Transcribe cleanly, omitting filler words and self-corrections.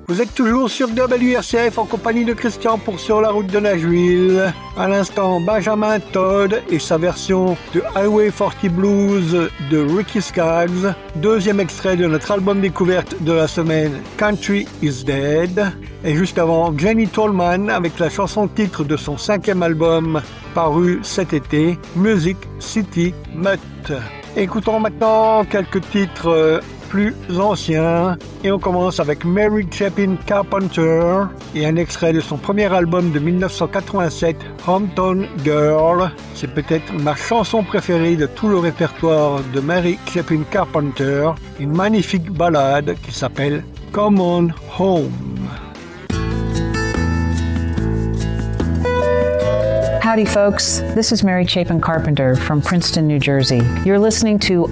Vous êtes toujours sur WRCF en compagnie de Christian pour Sur la route de Nashville. À l'instant, Benjamin Todd et sa version de Highway 40 Blues de Ricky Skaggs. Deuxième extrait de notre album découverte de la semaine, Country is Dead. Et juste avant, Jenny Tolman avec la chanson titre de son 5e album paru cet été, Music City Mutt. Écoutons maintenant quelques titres plus anciens et on commence avec Mary Chapin Carpenter et un extrait de son premier album de 1987, Hometown Girl. C'est peut-être ma chanson préférée de tout le répertoire de Mary Chapin Carpenter, une magnifique ballade qui s'appelle Come On Home. Howdy folks, this is Mary Chapin Carpenter from Princeton, New Jersey. You're listening to